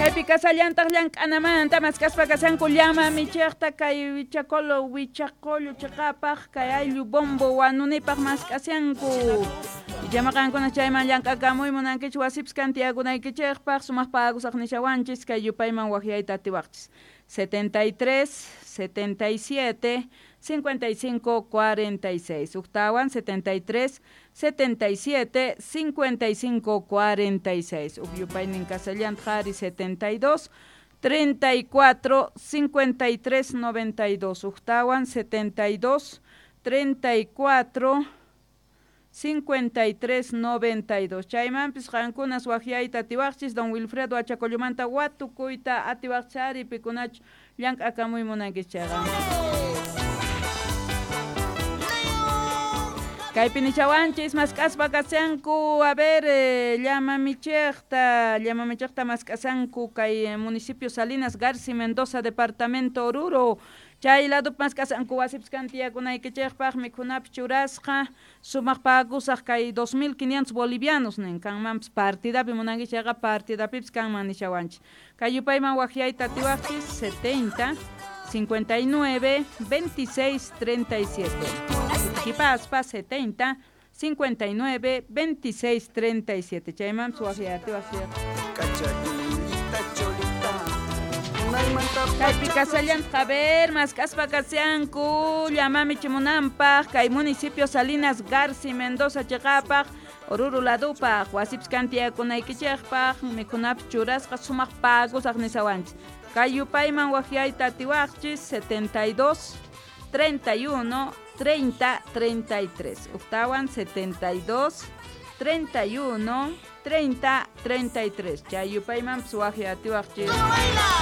Kaypi kasallantaq llank'anamanta maskaspa kasanku llama michiqta kay wichaqollo chiqapaq kay ayllu bombo wanunipaq maskasianku llamaqa chayman llank'akamuy munankichik wasipas kantiyakunaykichikpaq sumaq pagusaq nishawanchis kay yupayman waqyayta atiwaqchis 73 77 55 46 uktawan 73 77 55 46 ukyupaynin kasallanta qhari 72 34 53 92 uktawan 72 34 53 92 chaymanpis qankunas waqyayta atiwaqchis don Wilfredo Achacollumanta watukuyta atiwaqchari pikunachu llank'akamuy munankis chayqa kaypi nishawanchis mask'aspa kasyanku a ver llamamichikta mask'asanku kay municipio Salinas García Mendoza departamento Oruro chay lado mask'asanku wasipas kantiyakunaykichikpaq mikhunapi churasqa sumaq pagusaq kay 2500 bolivianos nin kanmanpis partidapi munankichayqa partidapipis kanman nishawanchis kay yupayman waqyayta atiwaqchis 70 59 26 37 Kipaspa 70 59 26 37 chayman suwaqyayta kaypi kasallanta haber maskaspa kasyanku llamami chimunanpaq kay municipio Salinas García Mendoza chiqapaq Oruro ladupaq wasipas kantiyakunaykichikpaq mikhunapi churasqa sumaq pagusaq nisawanchis kay yupayman waqyayta atiwaqchis 72 31 30 33 uktawan 72 31 30 33 chay yupayman waqyayta atiwaqchis